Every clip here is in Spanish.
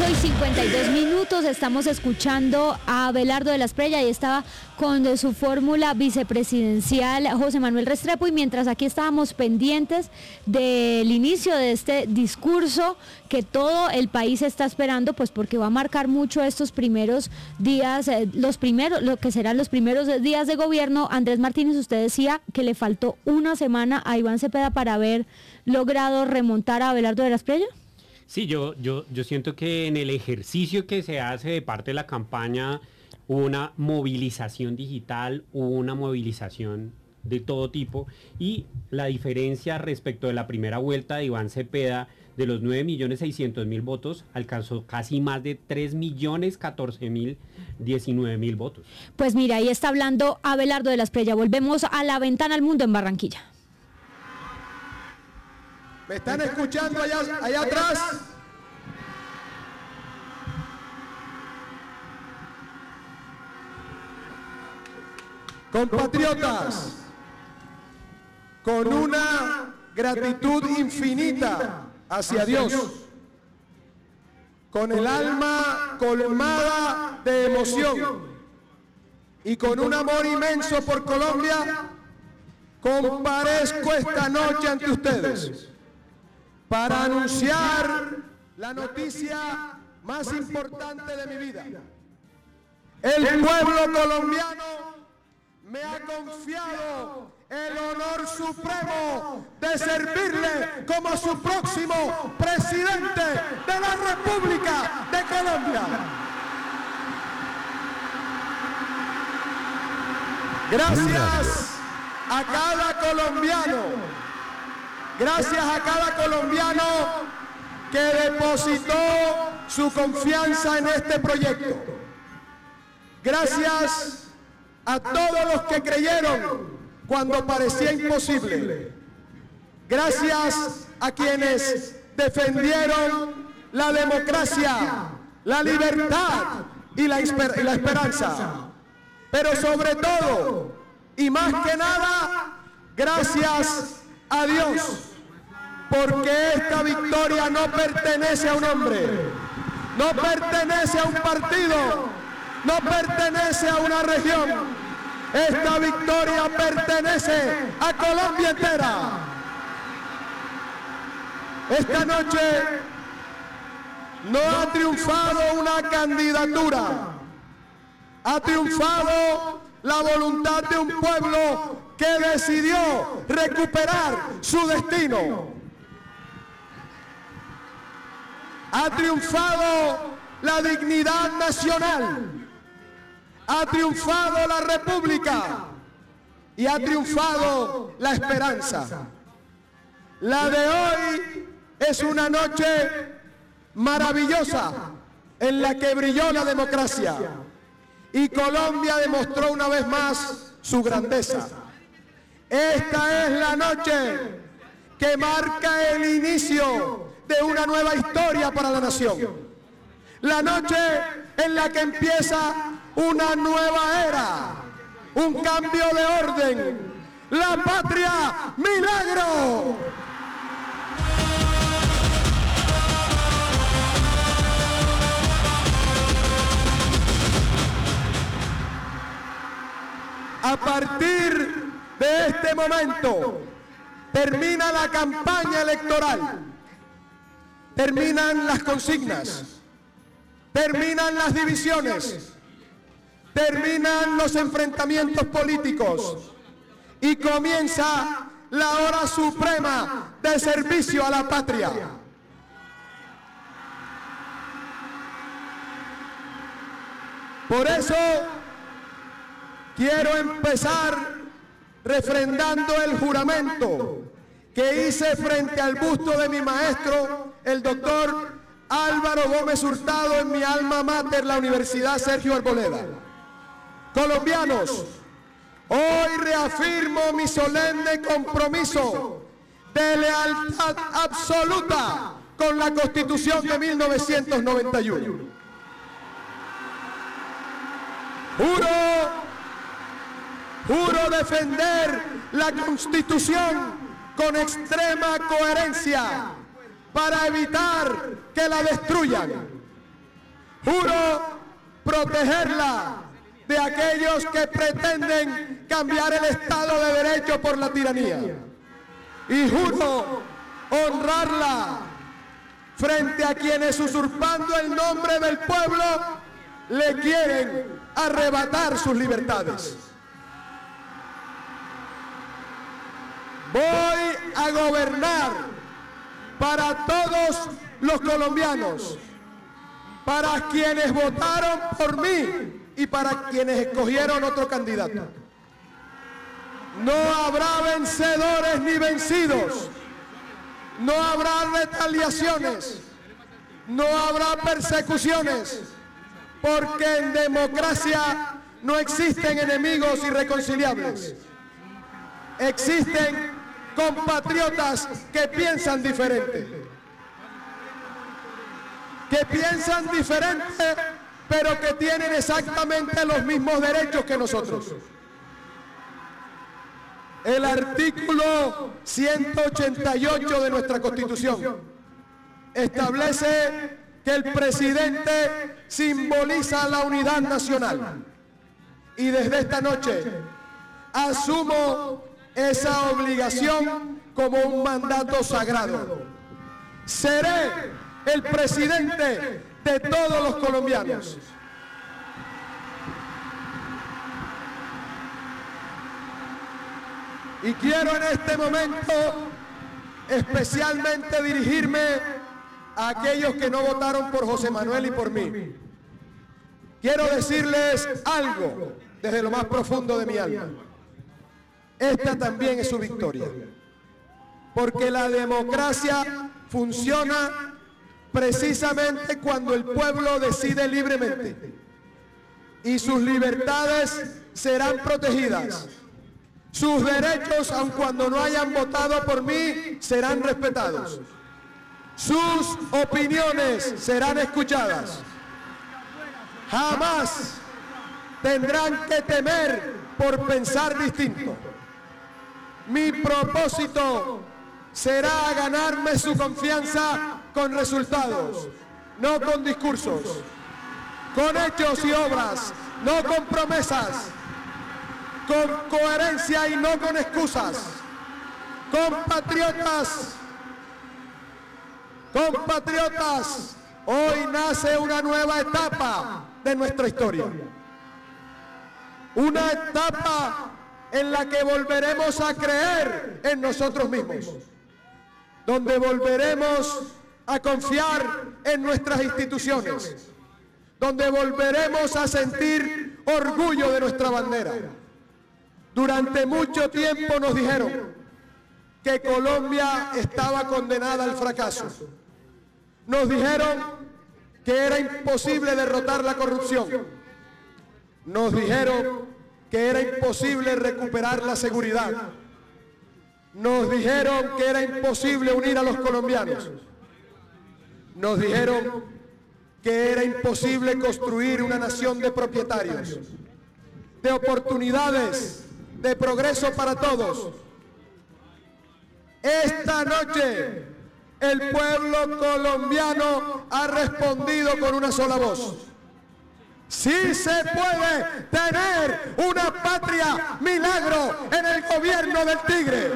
8:52, estamos escuchando a Abelardo de la Espriella y estaba con su fórmula vicepresidencial José Manuel Restrepo, y mientras aquí estábamos pendientes del inicio de este discurso que todo el país está esperando, pues porque va a marcar mucho estos primeros días, lo que serán los primeros días de gobierno. Andrés Martínez, usted decía que le faltó una semana a Iván Cepeda para haber logrado remontar a Abelardo de la Espriella. Sí, yo siento que en el ejercicio que se hace de parte de la campaña hubo una movilización digital, hubo una movilización de todo tipo, y la diferencia respecto de la primera vuelta de Iván Cepeda, de los 9.600.000 votos, alcanzó casi más de 3.014.019 votos. Pues mira, ahí está hablando Abelardo de la Espriella. Volvemos a La Ventana al Mundo en Barranquilla. ¿Me están escuchando allá atrás? Compatriotas, con una gratitud infinita hacia Dios, con el alma colmada de emoción y con un amor inmenso por Colombia, comparezco esta noche ante ustedes para anunciar la noticia más importante de mi vida. El pueblo colombiano me ha confiado el honor supremo de servirle como su próximo presidente de la República de Colombia. Gracias a cada colombiano. Gracias a cada colombiano que depositó su confianza en este proyecto. Gracias a todos los que creyeron cuando parecía imposible. Gracias a quienes defendieron la democracia, la libertad y la esperanza. Pero sobre todo, y más que nada, gracias a Dios, porque esta victoria no pertenece a un hombre, no pertenece a un partido, no pertenece a una región. Esta victoria pertenece a Colombia entera. Esta noche no ha triunfado una candidatura, ha triunfado la voluntad de un pueblo que decidió recuperar su destino. Ha triunfado la dignidad nacional, ha triunfado la república y ha triunfado la esperanza. La de hoy es una noche maravillosa en la que brilló la democracia y Colombia demostró una vez más su grandeza. Esta es la noche que marca el inicio de una nueva historia para la nación. La noche en la que empieza una nueva era, un cambio de orden. La patria, milagro. A partir de este momento termina la campaña electoral, terminan las consignas, terminan las divisiones, terminan los enfrentamientos políticos y comienza la hora suprema de servicio a la patria. Por eso quiero empezar refrendando el juramento que hice frente al busto de mi maestro, el doctor Álvaro Gómez Hurtado, en mi alma mater, la Universidad Sergio Arboleda. Colombianos, hoy reafirmo mi solemne compromiso de lealtad absoluta con la Constitución de 1991. Juro defender la Constitución con extrema coherencia para evitar que la destruyan. Juro protegerla de aquellos que pretenden cambiar el Estado de Derecho por la tiranía. Y juro honrarla frente a quienes, usurpando el nombre del pueblo, le quieren arrebatar sus libertades. Voy a gobernar para todos los colombianos, para quienes votaron por mí y para quienes escogieron otro candidato. No habrá vencedores ni vencidos, no habrá retaliaciones, no habrá persecuciones, porque en democracia no existen enemigos irreconciliables. Existen compatriotas que piensan diferente. Pero que tienen exactamente los mismos derechos que nosotros. El artículo 188 de nuestra Constitución establece que el presidente simboliza la unidad nacional. Y desde esta noche asumo esa obligación como un mandato sagrado. Seré el presidente de todos los colombianos. Y quiero en este momento especialmente dirigirme a aquellos que no votaron por José Manuel y por mí. Quiero decirles algo desde lo más profundo de mi alma. Esta también es su victoria, porque la democracia funciona precisamente cuando el pueblo decide libremente y sus libertades serán protegidas. Sus derechos, aun cuando no hayan votado por mí, serán respetados. Sus opiniones serán escuchadas. Jamás tendrán que temer por pensar distinto. Mi propósito será ganarme su confianza con resultados, no con discursos, con hechos y obras, no con promesas, con coherencia y no con excusas. Compatriotas, hoy nace una nueva etapa de nuestra historia. Una etapa en la que volveremos a creer en nosotros mismos, donde volveremos a confiar en nuestras instituciones, donde volveremos a sentir orgullo de nuestra bandera. Durante mucho tiempo nos dijeron que Colombia estaba condenada al fracaso. Nos dijeron que era imposible derrotar la corrupción. Nos dijeron que era imposible recuperar la seguridad. Nos dijeron que era imposible unir a los colombianos. Nos dijeron que era imposible construir una nación de propietarios, de oportunidades, de progreso para todos. Esta noche el pueblo colombiano ha respondido con una sola voz. Sí se puede tener una patria milagro en el gobierno del Tigre.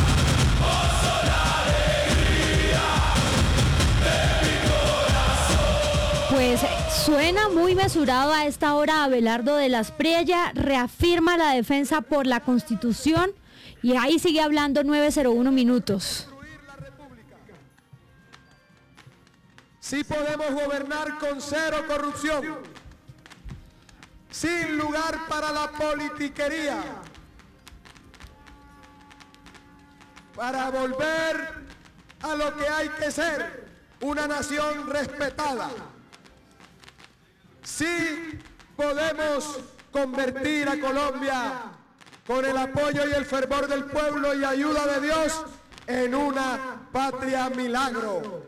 Pues suena muy mesurado a esta hora Abelardo de la Espriella, reafirma la defensa por la Constitución y ahí sigue hablando 9:01 minutos. Sí podemos gobernar con cero corrupción, sin lugar para la politiquería, para volver a lo que hay que ser, una nación respetada. Sí podemos convertir a Colombia, con el apoyo y el fervor del pueblo y ayuda de Dios, en una patria milagro.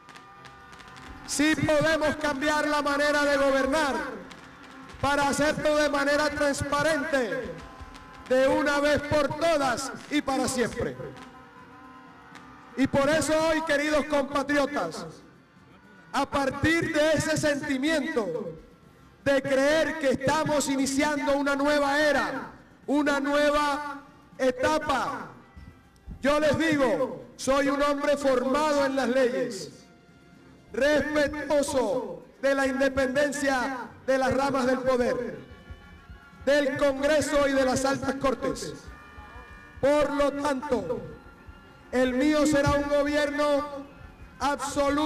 Sí podemos cambiar la manera de gobernar para hacerlo de manera transparente, de una vez por todas y para siempre. Y por eso hoy, queridos compatriotas, a partir de ese sentimiento de creer que estamos iniciando una nueva era, una nueva etapa. Yo les digo, soy un hombre formado en las leyes, respetuoso de la independencia de las ramas del poder, del Congreso y de las altas cortes. Por lo tanto, el mío será un gobierno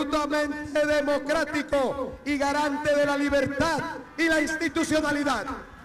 absolutamente democrático y garante de la libertad y la institucionalidad.